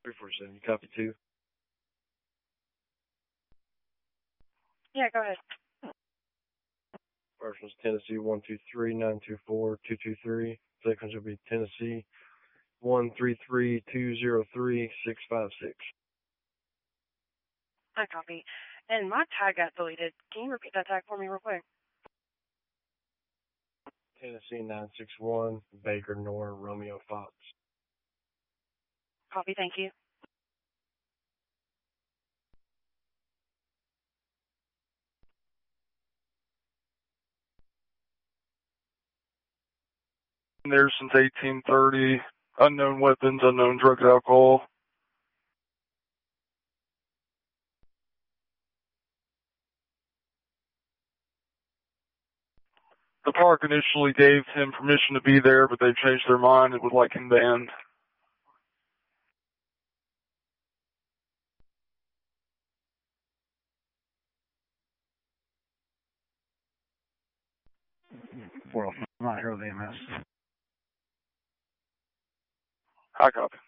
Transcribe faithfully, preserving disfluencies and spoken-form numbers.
three four seven, you copy two? Yeah, go ahead. First one's Tennessee one two three nine two four two two three. Second will be Tennessee one three three two zero three six five six. I copy. And my tag got deleted. Can you repeat that tag for me real quick? Tennessee nine six one Baker Nora Romeo Fox. Copy, thank you. There since eighteen thirty. Unknown weapons, unknown drugs, alcohol. The park initially gave him permission to be there, but they've changed their mind and would like him banned. Well, I'm not here with E M S. I copy.